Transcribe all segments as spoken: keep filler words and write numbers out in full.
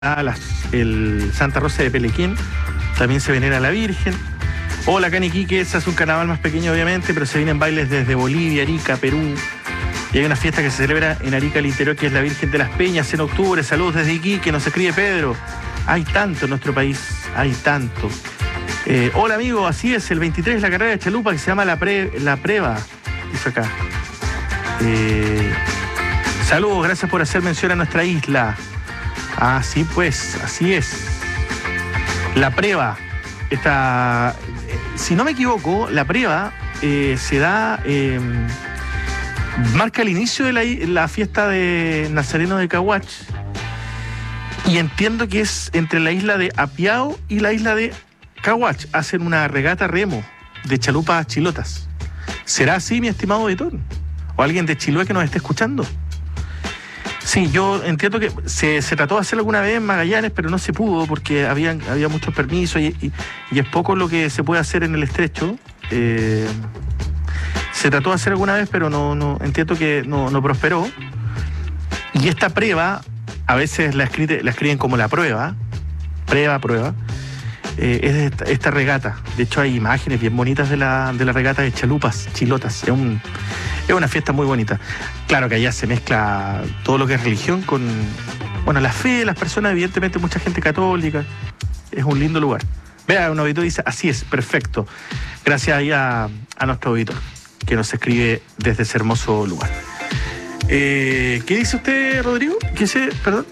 La, el Santa Rosa de Pelequín, también se venera a la Virgen. Hola, Caniquique, se hace un carnaval más pequeño obviamente, pero se vienen bailes desde Bolivia, Arica, Perú. Y hay una fiesta que se celebra en Arica, el interior, que es la Virgen de las Peñas en octubre. Saludos desde Iquique, nos escribe Pedro. Hay tanto en nuestro país, hay tanto. Eh, hola amigo, así es, el veintitrés es la carrera de Chalupa que se llama La, Pre, la Preva, dice acá. Eh, saludos, gracias por hacer mención a nuestra isla. Ah, sí, pues, así es. La Preva, esta, si no me equivoco, la Preva eh, se da, eh, marca el inicio de la, la fiesta de Nazareno de Caguach, y entiendo que es entre la isla de Apiao y la isla de Caguach. Hacen una regata remo de chalupas chilotas. ¿Será así, mi estimado editor? ¿O alguien de Chiloé que nos esté escuchando? Sí, yo entiendo que se, se trató de hacer alguna vez en Magallanes, pero no se pudo porque había, había muchos permisos y, y, y es poco lo que se puede hacer en el estrecho. Eh, se trató de hacer alguna vez, pero no, no entiendo que no, no prosperó. Y esta prueba, a veces la, escribe, la escriben como la prueba, prueba, prueba, eh, es esta, esta regata. De hecho, hay imágenes bien bonitas de la, de la regata de chalupas, chilotas. Es un... Es una fiesta muy bonita. Claro que allá se mezcla todo lo que es religión con, bueno, la fe de las personas, evidentemente mucha gente católica. Es un lindo lugar. Vea, un auditor dice, así es, perfecto. Gracias ahí a, a nuestro auditor, que nos escribe desde ese hermoso lugar. Eh, ¿Qué dice usted, Rodrigo? ¿Qué dice? Perdón.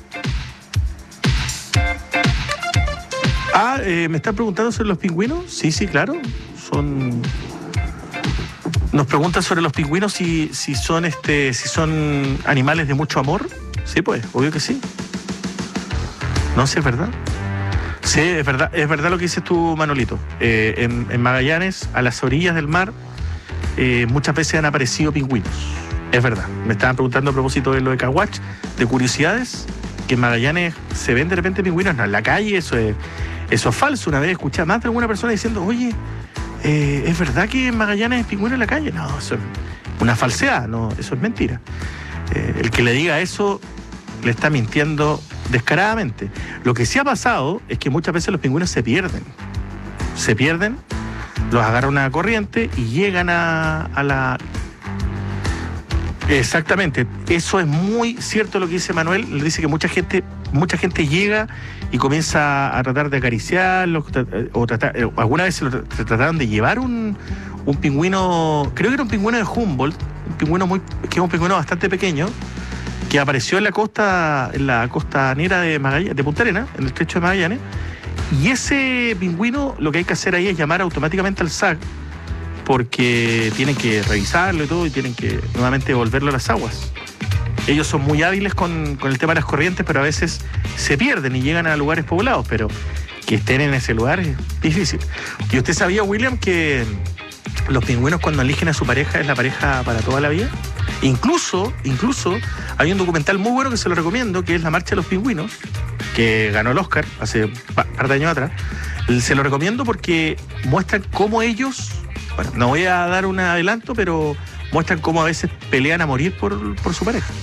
Ah, eh, ¿me están preguntando sobre los pingüinos? Sí, sí, claro. Son... Nos preguntan sobre los pingüinos si, si son este, si son animales de mucho amor. Sí, pues, obvio que sí. No sé, ¿es verdad? Sí, es verdad, es verdad lo que dices tú, Manolito. Eh, en, en Magallanes, a las orillas del mar, eh, muchas veces han aparecido pingüinos. Es verdad. Me estaban preguntando a propósito de lo de Caguach, de curiosidades, que en Magallanes se ven de repente pingüinos. No, en la calle, eso es, eso es falso. Una vez escuché a más de alguna persona diciendo, oye, Eh, ¿es verdad que en Magallanes hay pingüino en la calle? No, eso es una falsedad, no, eso es mentira. Eh, el que le diga eso le está mintiendo descaradamente. Lo que sí ha pasado es que muchas veces los pingüinos se pierden. Se pierden, los agarra una corriente y llegan a, a la... Exactamente, eso es muy cierto lo que dice Manuel. Le dice que mucha gente, mucha gente llega y comienza a tratar de acariciarlo, o tratar, alguna vez se, lo, se trataron de llevar un, un pingüino, creo que era un pingüino de Humboldt, un pingüino muy, que es un pingüino bastante pequeño, que apareció en la costa, en la costanera de Magallanes, de Punta Arenas, en el estrecho de Magallanes, y ese pingüino lo que hay que hacer ahí es llamar automáticamente al S A C, porque tienen que revisarlo y todo, y tienen que nuevamente devolverlo a las aguas. Ellos son muy hábiles con, con el tema de las corrientes, pero a veces se pierden y llegan a lugares poblados, pero que estén en ese lugar es difícil. ¿Y usted sabía, William, que los pingüinos cuando eligen a su pareja es la pareja para toda la vida? Incluso, incluso, hay un documental muy bueno que se lo recomiendo, que es La Marcha de los Pingüinos, que ganó el Oscar hace un par de años atrás. Se lo recomiendo porque muestran cómo ellos... Bueno, no voy a dar un adelanto, pero muestran cómo a veces pelean a morir por, por su pareja.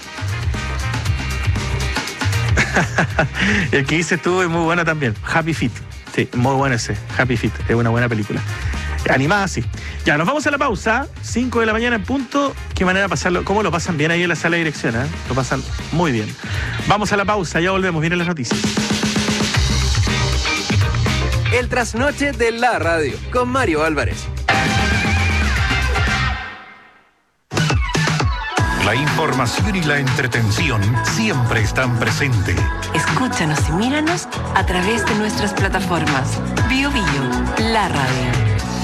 El que dices tú es muy bueno también. Happy Feet. Sí, muy bueno ese. Happy Feet. Es una buena película. Animada, sí. Ya, nos vamos a la pausa. cinco de la mañana en punto. Qué manera de pasarlo. ¿Cómo lo pasan bien ahí en la sala de dirección? ¿eh? Lo pasan muy bien. Vamos a la pausa. Ya volvemos. Vienen las noticias. El trasnoche de la radio con Mario Álvarez. La información y la entretención siempre están presentes. Escúchanos y míranos a través de nuestras plataformas. Bio Bio, la radio.